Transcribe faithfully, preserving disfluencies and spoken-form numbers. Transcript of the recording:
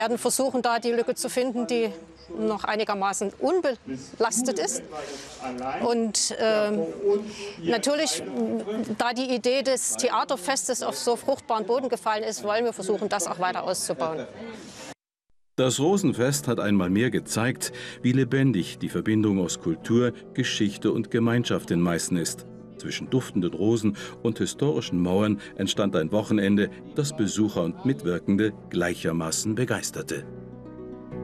Wir werden versuchen, da die Lücke zu finden, die noch einigermaßen unbelastet ist. Und ähm, natürlich, da die Idee des Theaterfestes auf so fruchtbaren Boden gefallen ist, wollen wir versuchen, das auch weiter auszubauen. Das Rosenfest hat einmal mehr gezeigt, wie lebendig die Verbindung aus Kultur, Geschichte und Gemeinschaft in Meißen ist. Zwischen duftenden Rosen und historischen Mauern entstand ein Wochenende, das Besucher und Mitwirkende gleichermaßen begeisterte.